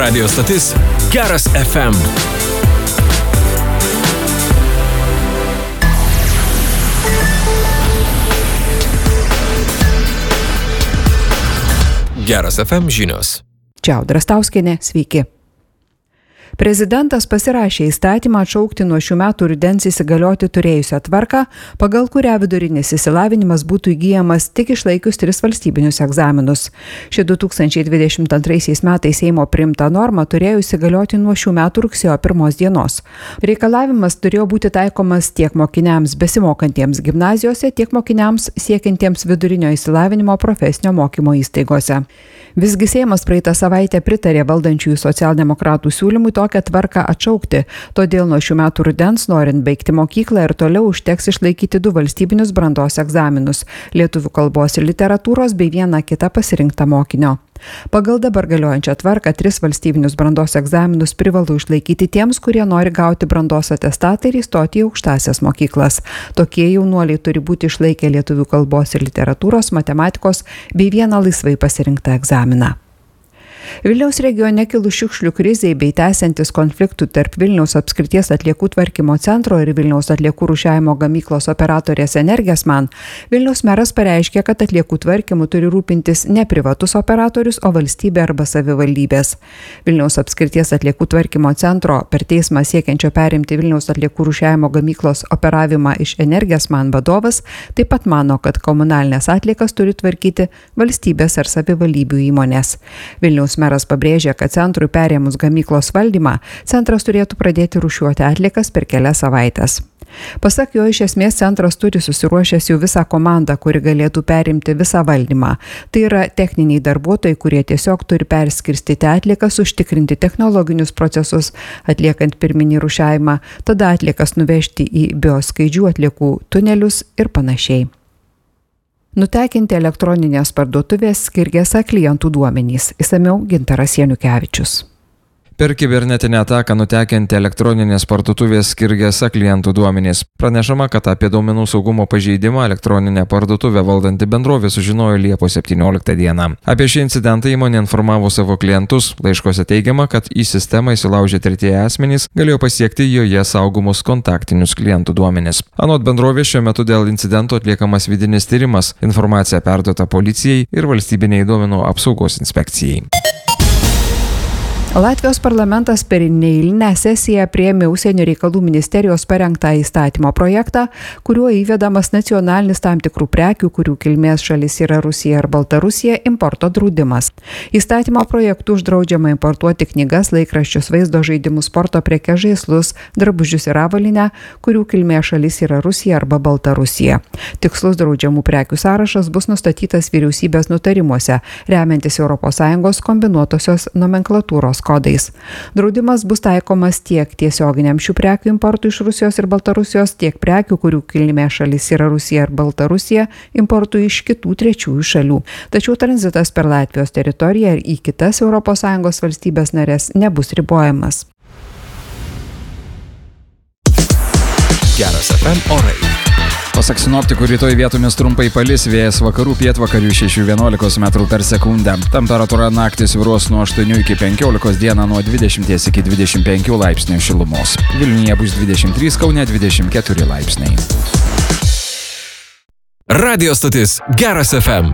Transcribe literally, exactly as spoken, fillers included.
Radio stotis Geras F M. Geras F M žinios. Čia Audra Stauskienė, sveiki. Prezidentas pasirašė įstatymą atšaukti nuo šių metų rudens įsigalioti turėjusią tvarką, pagal kurią vidurinis išsilavinimas būtų įgyjamas tik išlaikius tris valstybinius egzaminus. Ši du tūkstančiai dvidešimt antraisiais metais Seimo priimta norma turėjo įsigalioti nuo šių metų rugsėjo pirmos dienos. Reikalavimas turėjo būti taikomas tiek mokiniams besimokantiems gimnazijose, tiek mokiniams siekiantiems vidurinio išsilavinimo profesinio mokymo įstaigose. Visgi Seimas praeitą savaitę pritarė valdančiųjų socialdemokratų siūlymui tokią tvarką atšaukti, todėl nuo šių metų rudens, norint baigti mokyklą, ir toliau užteks išlaikyti du valstybinius brandos egzaminus – lietuvių kalbos ir literatūros bei vieną kitą pasirinktą mokinio. Pagal dabar galiojančią tvarką tris valstybinius brandos egzaminus privalu išlaikyti tiems, kurie nori gauti brandos atestatą ir įstoti į aukštąsias mokyklas. Tokie jaunuoliai turi būti išlaikę lietuvių kalbos ir literatūros, matematikos bei vieną laisvai pasirinktą egzaminą. Vilniaus regione kilus šiukšlių krizei bei tęsiantis konfliktų tarp Vilniaus apskrities atliekų tvarkymo centro ir Vilniaus atliekų rūšiavimo gamyklos operatorės Energiasman, Vilniaus meras pareiškė, kad atliekų tvarkymu turi rūpintis ne privatus operatorius, o valstybė arba savivaldybės. Vilniaus apskrities atliekų tvarkymo centro per teismą siekiančio perimti Vilniaus atliekų rūšiavimo gamyklos operavimą iš Energiasman vadovas taip pat mano, kad komunalinės atliekas turi tvarkyti valstybės ar savivaldybių įmonės. Vilniaus meras pabrėžė, kad centrui perėmus gamyklos valdymą, centras turėtų pradėti rūšiuoti atliekas per kelias savaitės. Pasak jo, iš esmės centras turi susiruošęs jau visą komandą, kuri galėtų perimti visą valdymą. Tai yra techniniai darbuotojai, kurie tiesiog turi perskirstyti atliekas, užtikrinti technologinius procesus, atliekant pirminį rūšiavimą, tada atliekas nuvežti į bioskaidžių atliekų tunelius ir panašiai. Nutekinti elektroninės parduotuvės Skirgėsa klientų duomenys. Išsamiau Gintaras Janukevičius. Per kibernetinę ataką nutekinti elektroninės parduotuvės Skirgėsa klientų duomenys. Pranešama, kad apie duomenų saugumo pažeidimą elektroninę parduotuvę valdanti bendrovė sužinojo Liepos septynioliktą dieną. Apie šį incidentą įmonė informavo savo klientus. Laiškose teigiama, kad į sistemą įsilaužę tretieji asmenys galėjo pasiekti joje saugomus kontaktinius klientų duomenys. Anot bendrovės, šiuo metu dėl incidento atliekamas vidinis tyrimas. Informacija perduota policijai ir valstybinei duomenų apsaugos inspekcijai. Latvijos parlamentas per neeilinę sesiją priėmė Užsienio reikalų ministerijos parengtą įstatymo projektą, kuriuo įvedamas nacionalinis tam tikrų prekių, kurių kilmės šalis yra Rusija ar Baltarusija, importo draudimas. Įstatymo projektu uždraudžiama importuoti knygas, laikraščius, vaizdo žaidimus, sporto prekes, žaislus, drabužius ir avalynę, kurių kilmės šalis yra Rusija arba Baltarusija. Tikslus draudžiamų prekių sąrašas bus nustatytas vyriausybės nutarimuose, remiantis Europos Sąjungos kombinuotosios nomenklatūros kodais. Draudimas bus taikomas tiek tiesioginiam šių prekių importui iš Rusijos ir Baltarusijos, tiek prekių, kurių kilmės šalis yra Rusija ar Baltarusija, importui iš kitų trečiųjų šalių. Tačiau tranzitas per Latvijos teritoriją ir į kitas Europos Sąjungos valstybės narės nebus ribojamas. Geras F M orai. Pasak sinoptikų, rytoj vietomis trumpai palis, vėjas vakarų pietvakarių šeši vienuolika metrų per sekundę. Temperatūra naktį svyruos nuo aštuonių iki penkiolikos, dieną nuo dvidešimt iki dvidešimt penkių laipsnių šilumos. Vilniuje bus dvidešimt trys, Kaune dvidešimt keturi laipsniai. Radio stotis Geras F M.